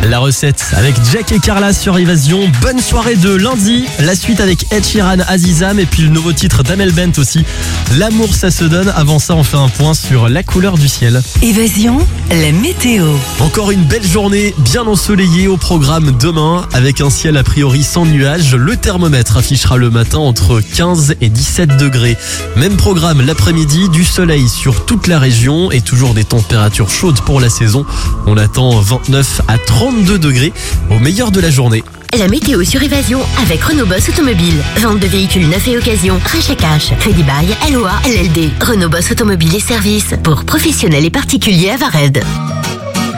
La recette avec Jack et Carla sur Évasion. Bonne soirée de lundi. La suite avec Ed Sheeran, Azizam et puis le nouveau titre d'Amel Bent aussi. L'amour ça se donne. Avant ça, on fait un point sur la couleur du ciel. Évasion, la météo. Encore une belle journée bien ensoleillée au programme demain avec un ciel a priori sans nuages. Le thermomètre affichera le matin entre 15 et 17 degrés. Même programme l'après-midi, du soleil sur toute la région et toujours des températures chaudes pour la saison. On attend 29 à 32 degrés au meilleur de la journée. La météo sur Évasion avec Renault Boss Automobile. Vente de véhicules neufs et occasion, rachat cash, crédit bail, LOA, LLD. Renault Boss Automobile et services pour professionnels et particuliers à Vared.